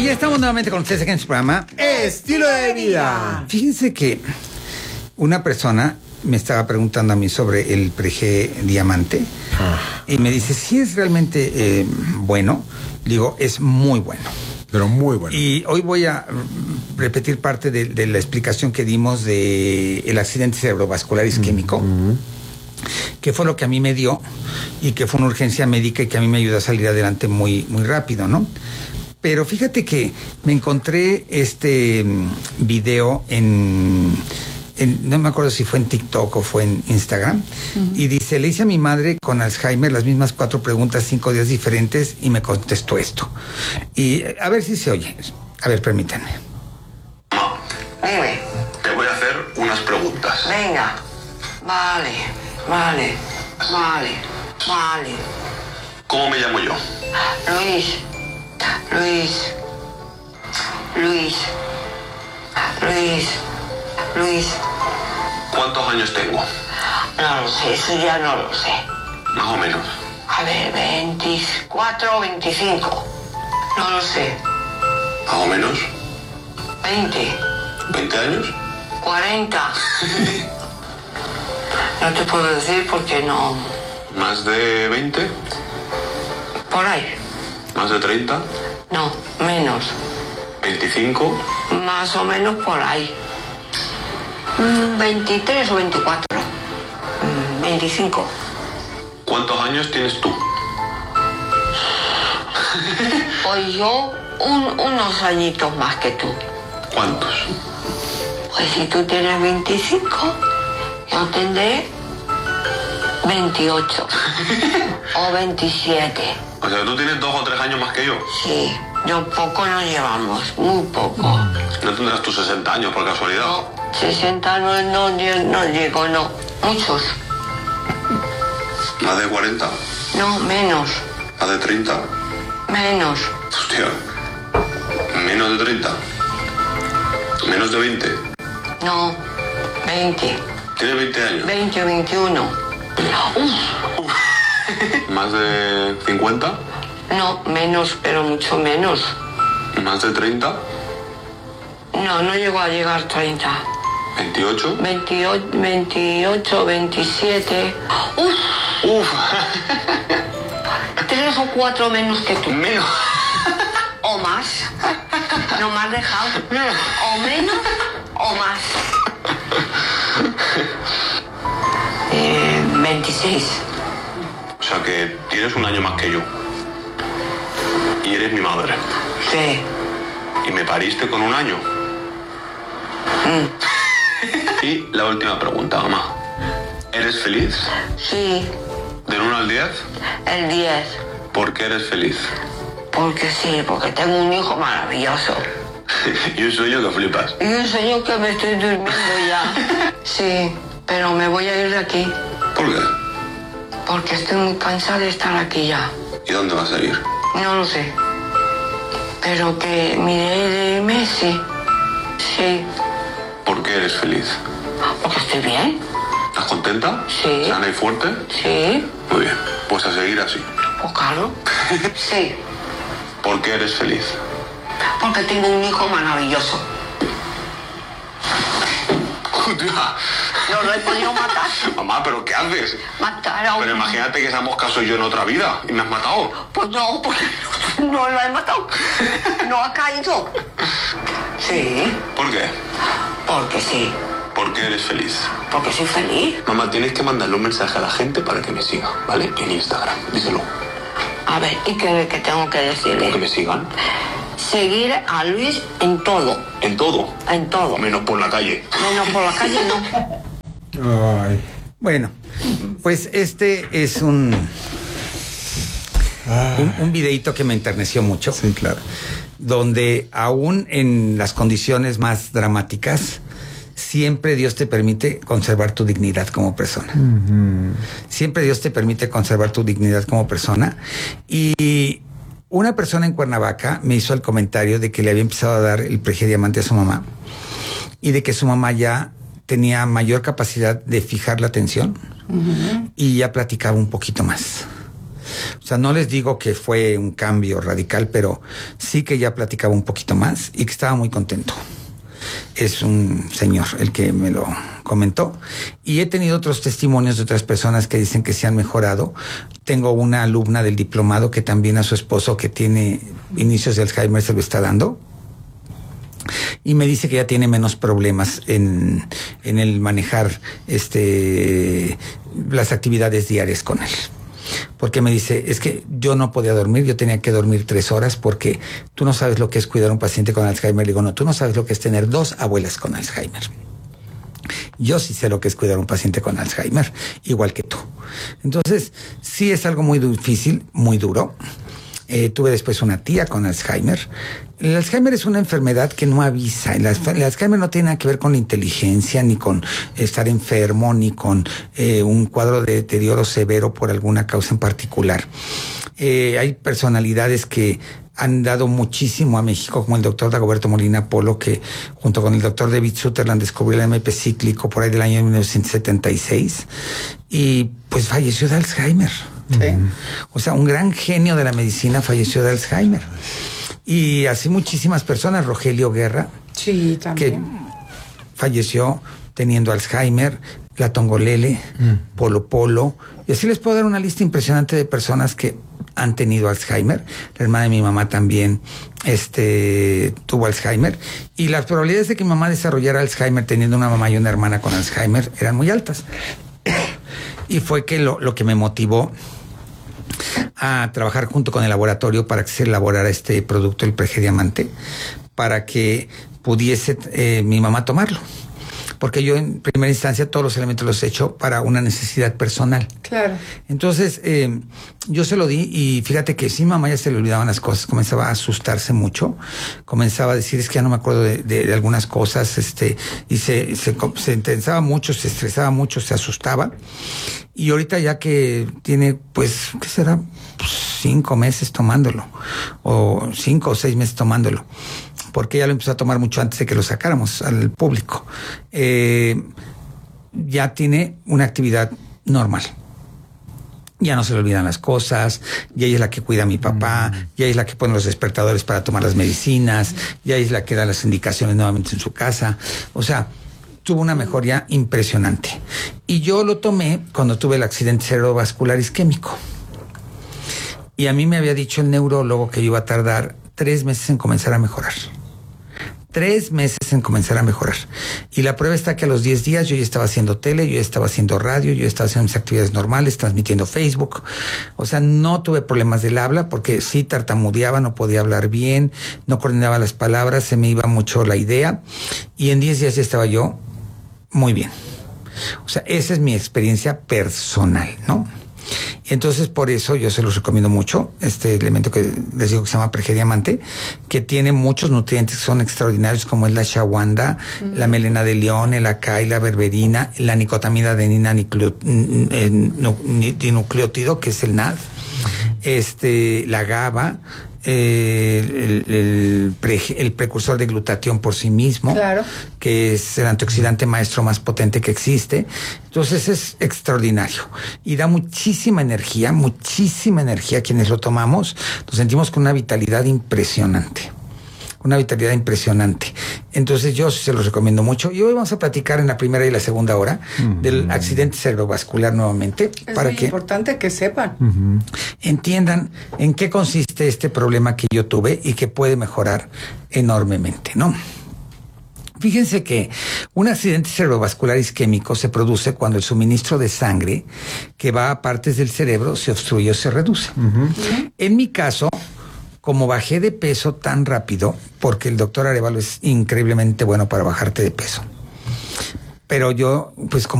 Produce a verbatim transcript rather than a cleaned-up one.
Y ya estamos nuevamente con ustedes aquí en su programa Estilo de Vida. Fíjense que una persona me estaba preguntando a mí sobre el Prege Diamante ah. y me dice si es realmente eh, bueno. Digo, es muy bueno. Pero muy bueno. Y hoy voy a repetir parte de, de la explicación que dimos de el accidente cerebrovascular isquémico, mm-hmm. que fue lo que a mí me dio y que fue una urgencia médica y que a mí me ayudó a salir adelante muy, muy rápido, ¿no? Pero fíjate que me encontré este video en... En, no me acuerdo si fue en TikTok o fue en Instagram, uh-huh. y dice, le hice a mi madre con Alzheimer las mismas cuatro preguntas, cinco días diferentes, y me contestó esto. Y a ver si se oye. A ver, permítanme. Dime. Te voy a hacer unas preguntas. Venga. Vale, vale, vale, vale. ¿Cómo me llamo yo? Luis. Luis. Luis. Luis. Luis. ¿Cuántos años tengo? No lo sé, eso ya no lo sé. Más o menos. A ver, veinticuatro o veinticinco. No lo sé. Más o menos. veinte. ¿veinte años? cuarenta. No te puedo decir porque no... ¿Más de veinte? Por ahí. ¿Más de treinta? No, menos. ¿veinticinco? Más o menos por ahí. veintitrés o veinticuatro. veinticinco. ¿Cuántos años tienes tú? Pues yo un, unos añitos más que tú. ¿Cuántos? Pues si tú tienes veinticinco, yo tendré veintiocho o veintisiete. O sea, tú tienes dos o tres años más que yo. Sí, yo poco nos llevamos, muy poco. ¿No tendrás tus sesenta años por casualidad? No, sesenta no, no, no llego, no. Muchos. ¿Más de cuarenta? No, menos. ¿Más de treinta? Menos. Hostia. ¿Menos de treinta? ¿Menos de veinte? No, veinte. ¿Tienes veinte años? veinte o veintiuno. Uf. Uf. ¿Más de cincuenta? No, menos, pero mucho menos. ¿Más de treinta? No, no llego a llegar a treinta. ¿veintiocho? veintiocho, veintiocho, veintisiete. ¡Uf! ¡Uf! Tres o cuatro menos que tú. Menos. O más. No me has dejado. O menos o más. Eh, veintiséis. O sea que tienes un año más que yo. Y eres mi madre. Sí. Y me pariste con un año. Mm. Y la última pregunta, mamá. ¿Eres feliz? Sí. ¿Del uno al diez? El diez. ¿Por qué eres feliz? Porque sí, porque tengo un hijo maravilloso. Y un sueño que flipas. Y un sueño que me estoy durmiendo ya. Sí, pero me voy a ir de aquí. ¿Por qué? Porque estoy muy cansada de estar aquí ya. ¿Y dónde vas a ir? No lo sé. Pero que miré de irme, sí. Sí. ¿Por qué eres feliz? Porque estoy bien. ¿Estás contenta? Sí. ¿Sana y fuerte? Sí. Muy bien. Pues a seguir así. Pues claro. Sí. ¿Por qué eres feliz? Porque tengo un hijo maravilloso. No lo he podido matar. Mamá, ¿pero qué haces? Matar a un... Pero imagínate que seamos casos yo en otra vida y me has matado. Pues no, porque no lo he matado. No ha caído. Sí. ¿Por qué? Porque sí. ¿Por qué eres feliz? Porque soy feliz. Mamá, tienes que mandarle un mensaje a la gente para que me siga, ¿vale? En Instagram, díselo. A ver, ¿y qué, qué tengo que decirle? Que me sigan. Seguir a Luis en todo. ¿En todo? En todo. Menos por la calle. Menos por la calle, no. Ay. Bueno, pues este es un, un, un videíto que me enterneció mucho. Sí, claro. Donde aún en las condiciones más dramáticas, siempre Dios te permite conservar tu dignidad como persona. Uh-huh. Siempre Dios te permite conservar tu dignidad como persona. Y una persona en Cuernavaca me hizo el comentario de que le había empezado a dar el Prege Diamante a su mamá y de que su mamá ya tenía mayor capacidad de fijar la atención, uh-huh, y ya platicaba un poquito más. O sea, no les digo que fue un cambio radical, pero sí que ya platicaba un poquito más y que estaba muy contento. Es un señor el que me lo comentó. Y he tenido otros testimonios de otras personas que dicen que se han mejorado. Tengo una alumna del diplomado que también a su esposo, que tiene inicios de Alzheimer, se lo está dando. Y me dice que ya tiene menos problemas en, en el manejar este, las actividades diarias con él. Porque me dice, es que yo no podía dormir, yo tenía que dormir tres horas porque tú no sabes lo que es cuidar a un paciente con Alzheimer. Le digo, no, tú no sabes lo que es tener dos abuelas con Alzheimer. Yo sí sé lo que es cuidar a un paciente con Alzheimer, igual que tú. Entonces, sí es algo muy difícil, muy duro. Eh, tuve después una tía con Alzheimer. El Alzheimer es una enfermedad que no avisa. El, el Alzheimer no tiene nada que ver con la inteligencia, ni con estar enfermo, ni con eh, un cuadro de deterioro severo por alguna causa en particular. Eh, hay personalidades que han dado muchísimo a México, como el doctor Dagoberto Molina Polo, que junto con el doctor David Sutherland descubrió el M P cíclico por ahí del año mil novecientos setenta y seis y pues falleció de Alzheimer. ¿Sí? Uh-huh. O sea, un gran genio de la medicina falleció de Alzheimer. Y así muchísimas personas, Rogelio Guerra, sí, también, que falleció teniendo Alzheimer, la Tongolele, mm. Polo Polo, y así les puedo dar una lista impresionante de personas que han tenido Alzheimer. La hermana de mi mamá también este, tuvo Alzheimer, y las probabilidades de que mi mamá desarrollara Alzheimer teniendo una mamá y una hermana con Alzheimer eran muy altas. Y fue que lo, lo que me motivó a trabajar junto con el laboratorio para que se elaborara este producto, el Pregediamante, para que pudiese eh, mi mamá tomarlo. Porque yo en primera instancia todos los elementos los he hecho para una necesidad personal. Claro. Entonces, eh, yo se lo di y fíjate que sí, mamá ya se le olvidaban las cosas, comenzaba a asustarse mucho, comenzaba a decir, es que ya no me acuerdo de, de, de algunas cosas, este, y se, se, se intensaba mucho, se estresaba mucho, se asustaba. Y ahorita ya que tiene, pues, ¿qué será? Pues cinco meses tomándolo, o cinco o seis meses tomándolo, porque ella lo empezó a tomar mucho antes de que lo sacáramos al público. Eh, ya tiene una actividad normal. Ya no se le olvidan las cosas, ya ella es la que cuida a mi papá, mm. ya es la que pone los despertadores para tomar las medicinas, ya es la que da las indicaciones nuevamente en su casa. O sea, tuvo una mejoría impresionante. Y yo lo tomé cuando tuve el accidente cerebrovascular isquémico. Y a mí me había dicho el neurólogo que yo iba a tardar tres meses en comenzar a mejorar. Tres meses en comenzar a mejorar. Y la prueba está que a los diez días yo ya estaba haciendo tele, yo ya estaba haciendo radio, yo ya estaba haciendo mis actividades normales, transmitiendo Facebook. O sea, no tuve problemas del habla porque sí tartamudeaba, no podía hablar bien, no coordinaba las palabras, se me iba mucho la idea. Y en diez días ya estaba yo muy bien. O sea, esa es mi experiencia personal, ¿no? Y entonces por eso yo se los recomiendo mucho, este elemento que les digo que se llama Pregediamante, que tiene muchos nutrientes que son extraordinarios, como es la shawanda, uh-huh. la melena de león, el acai, la berberina, la nicotamida adenina dinucleótido, que es el N A D, uh-huh. este, la GABA, Eh, el, el, pre, el precursor de glutatión por sí mismo, claro. que es el antioxidante maestro más potente que existe. Entonces es extraordinario y da muchísima energía, muchísima energía a quienes lo tomamos. Nos sentimos con una vitalidad impresionante. Una vitalidad impresionante. Entonces yo se los recomiendo mucho. Y hoy vamos a platicar en la primera y la segunda hora uh-huh. del accidente cerebrovascular nuevamente. Es para muy que importante que sepan. Uh-huh. entiendan en qué consiste este problema que yo tuve y que puede mejorar enormemente, ¿no? Fíjense que un accidente cerebrovascular isquémico se produce cuando el suministro de sangre que va a partes del cerebro se obstruye o se reduce. Uh-huh. Uh-huh. En mi caso, como bajé de peso tan rápido, porque el doctor Arévalo es increíblemente bueno para bajarte de peso, pero yo, pues como